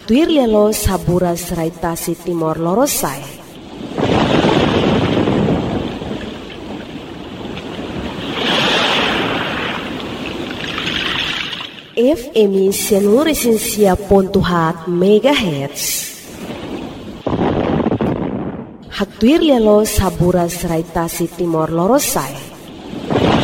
Hatuir lelo sabura serai tasi timor lorosai. FM Seluruh Pontuhat Megahertz. Hatuir lelo sabura serai tasi timor lorosai.